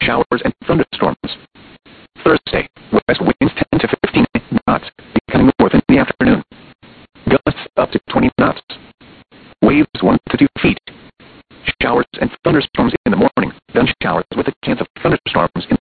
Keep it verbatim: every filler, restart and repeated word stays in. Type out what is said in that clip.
showers and thunderstorms. Thursday, west winds ten to fifteen knots, becoming north in the afternoon. Gusts up to twenty knots. Waves one to two feet. Showers and thunderstorms in the morning, then showers with a chance of thunderstorms in